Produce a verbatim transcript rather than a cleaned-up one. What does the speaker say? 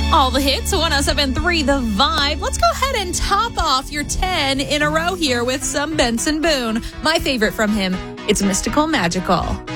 All the hits, one oh seven point three The Vibe. Let's go ahead and top off your ten in a row here with some Benson Boone. My favorite from him, it's Mystical Magical.